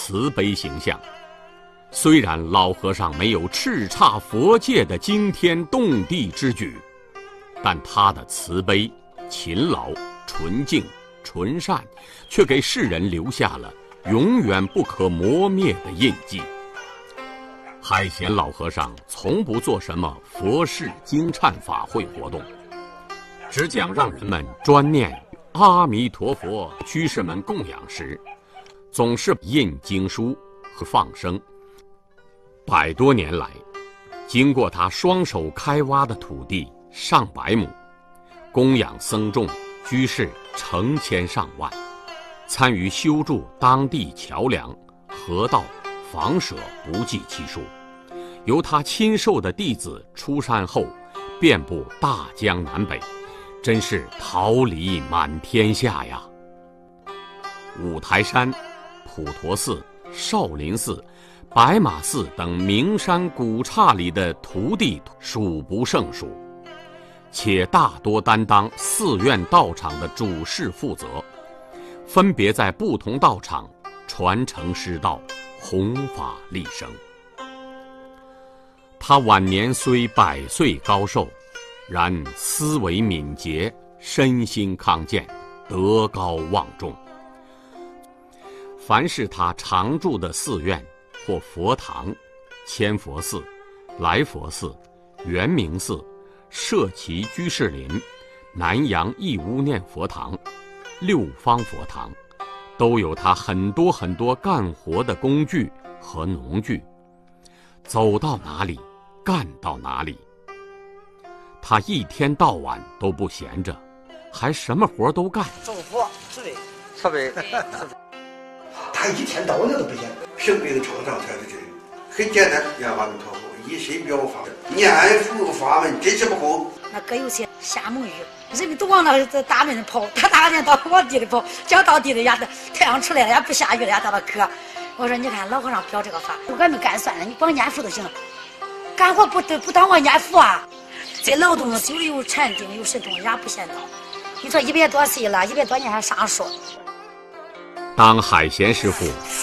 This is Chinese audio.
慈悲形象。虽然老和尚没有叱咤佛界的惊天动地之举，但他的慈悲、勤劳、纯净、纯善，却给世人留下了永远不可磨灭的印记。海贤老和尚从不做什么佛事经忏法会活动，只讲让人们专念阿弥陀佛，居士们供养时，总是印经书和放生。100多年来，经过他双手开挖的土地上百亩，供养僧众居士成千上万，参与修筑当地桥梁、河道、房舍不计其数。由他亲授的弟子出山后，遍布大江南北，真是桃李满天下呀！五台山、普陀寺、少林寺、白马寺等名山古刹里的徒弟数不胜数，且大多担当寺院道场的主事负责，分别在不同道场传承师道，弘法利生。他晚年虽100岁高寿，然思维敏捷，身心康健，德高望重。凡是他常住的寺院或佛堂，千佛寺、来佛寺、圆明寺、社稷居士林、南阳义乌念佛堂、六方佛堂，都有他很多干活的工具和农具，走到哪里干到哪里。他一天到晚都不闲着，还什么活都干。 祝福、慈悲。 他一天到晚都不闲，生病创伤才是这个，很简单，念阿弥陀佛，以身表法，念佛法门真是不空。 那哥有些瞎蒙语，人们都往那大门跑，他大人到往地里跑，讲到地里呀，太阳出来了呀，不下雨了呀，到那渴。我说你看老和尚表这个法，俺们干算了，你光念佛就行了，干活不当我念佛啊。这劳动久了有禅定有神通，人家不嫌到。你说100多岁了，100多年还上树。 当海贤师傅